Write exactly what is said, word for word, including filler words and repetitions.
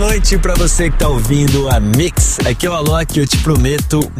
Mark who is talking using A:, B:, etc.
A: noite pra você que tá ouvindo a Mix. Aqui é o Alok e eu te prometo